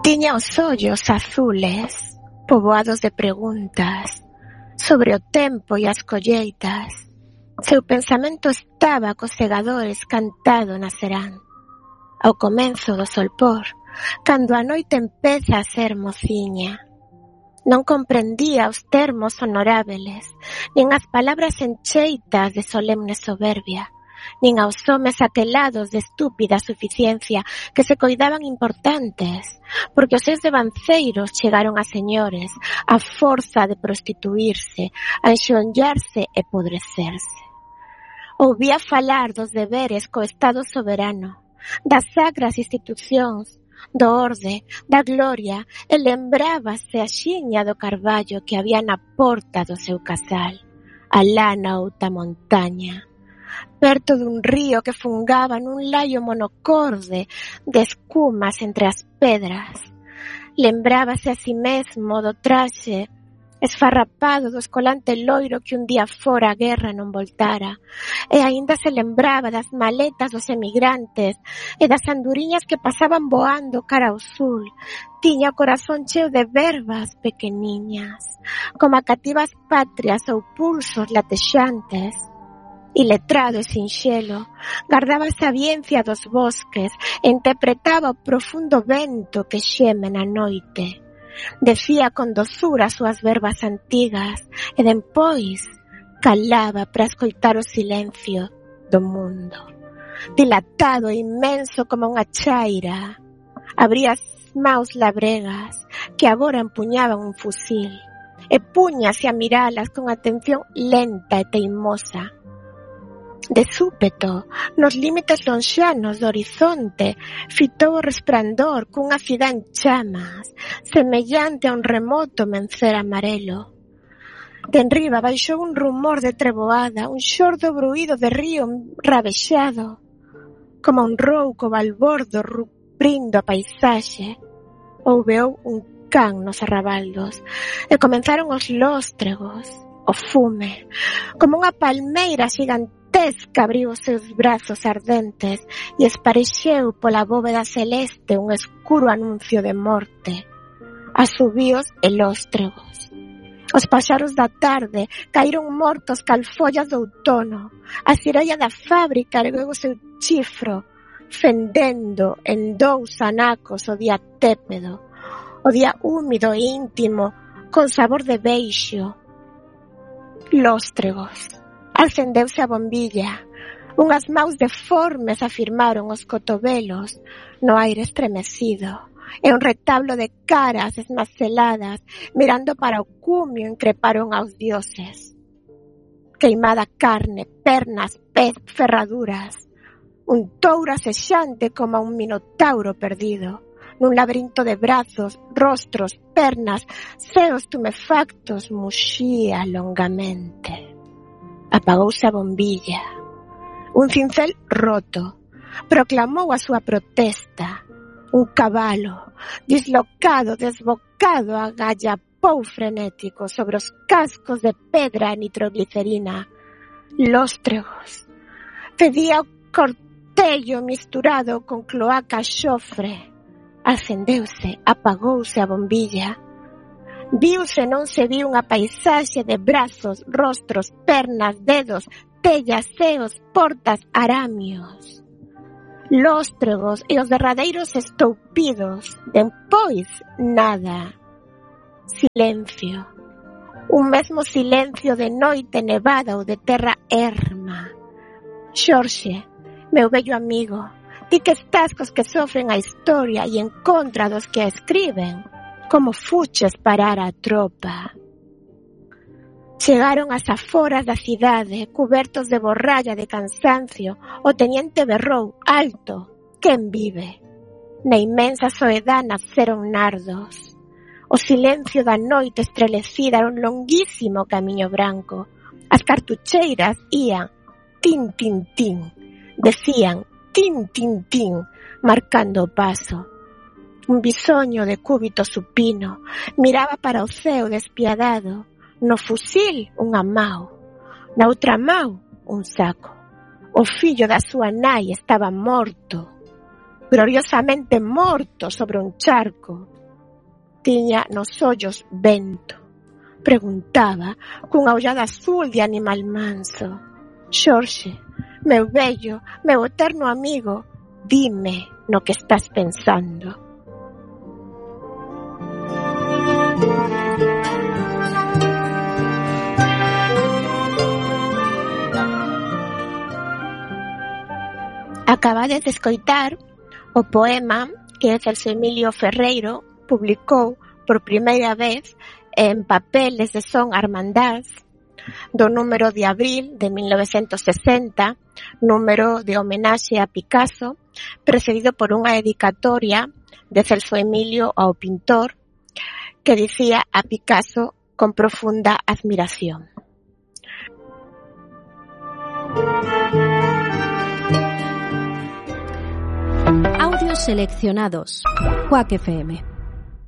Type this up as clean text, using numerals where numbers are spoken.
Tiña os ollos azules, poboados de preguntas, sobre o tempo e as colleitas. Seu pensamento estaba cos segadores cantado na serán. Ao comenzo do solpor, cando a noite empeza a ser mociña. Non comprendía os termos honorábeles, nin as palabras encheitas de solemne soberbia, nin aos homes aquelados de estúpida suficiencia que se coidaban importantes, porque os seus devanceiros chegaron a señores a forza de prostituirse, a enxonllarse e podrecerse. Ouvía falar dos deberes co Estado soberano, das sacras institucións, do orde, da gloria, e lembrábase a xiña do carballo que había na porta do seu casal, alá na outra montaña, perto dun río que fungaba nun laio monocorde de escumas entre as pedras. Lembrábase a si mesmo do traxe esfarrapado do escolante loiro que un día fora a guerra non voltara, e aínda se lembraba das maletas dos emigrantes e das anduriñas que pasaban voando cara ao sul. Tiña o corazón cheo de verbas pequeniñas, como a cativas patrias ou pulsos latexantes. Iletrado e sinxelo, gardaba a sabiencia dos bosques e interpretaba o profundo vento que xeme na noite. Decía con dozura as súas verbas antigas e dempois calaba para escoitar o silencio do mundo. Dilatado e inmenso como unha chaira, abría as maus labregas que agora empuñaban un fusil e púñase a miralas con atención lenta e teimosa. De súpeto, nos límites lonxanos do horizonte, fitou o resplandor cunha cidade en chamas, semellante a un remoto mencer amarelo. De enriba baixou un rumor de treboada, un xordo bruído de río rabexado, como un rouco balbordo rubrindo a paisaxe. Ouveou un can nos arrabaldos, e comenzaron os lóstregos, o fume, como unha palmeira xigantesca abriu os seus brazos ardentes e esparexeu pola bóveda celeste un escuro anuncio de morte. Asubíos e lóstregos. Os paxaros da tarde caíron mortos cal follas do outono. A sirolla da fábrica ergueu o seu chifro, fendendo en dous anacos o día tépedo, o día húmido e íntimo, con sabor de beixo. Lóstregos. Acendeuse a bombilla. Unhas maus deformes afirmaron os cotobelos no aire estremecido. E un retablo de caras esmaceladas mirando para o cumio increparon aos dioses. Queimada carne, pernas, pez, ferraduras. Un touro asexante como un minotauro perdido. Nun laberinto de brazos, rostros, pernas, seos tumefactos muxía longamente. Apagouse a bombilla. Un cincel roto proclamou a súa protesta. Un cabalo, dislocado, desbocado, agallapou frenético sobre os cascos de pedra e nitroglicerina. Lóstregos. Fedía o cortello misturado con cloaca e xofre. Acendeuse, apagouse a bombilla. Viuse non se viu unha paisaxe de brazos, rostros, pernas, dedos, tellas, seos, portas, aramios. Lóstregos e os derradeiros estoupidos. Dempois, nada. Silencio. Un mesmo silencio de noite nevada ou de terra erma. Xorxe, meu vello amigo, ti que estás cos que sofren a historia e en contra dos que a escriben, como fuches parar a tropa? Chegaron ás aforas da cidade, cubertos de borralla de cansancio, o teniente berrou, alto, quen vive? Na inmensa soedad naceron nardos. O silencio da noite estrelecida era un longuísimo camiño branco. As cartucheiras ían tin, tin, tin, decían tin, tin, tin, marcando o paso. Un bisoño de cúbito supino miraba para o ceo despiadado. No fusil, unha mau. Na outra mau, un saco. O fillo da súa nai estaba morto. gloriosamente morto sobre un charco. Tiña nos ollos vento. Preguntaba cunha ollada azul de animal manso: Xorxe, meu vello, meu eterno amigo, dime no que estás pensando. Acabades de escoitar o poema que Celso Emilio Ferreiro publicou por primeira vez en Papeles de Son Armandás, do número de abril de 1960, número de homenaxe a Picasso, precedido por unha dedicatoria de Celso Emilio ao pintor, que dicía a Picasso con profunda admiración. Audios seleccionados. Quack FM.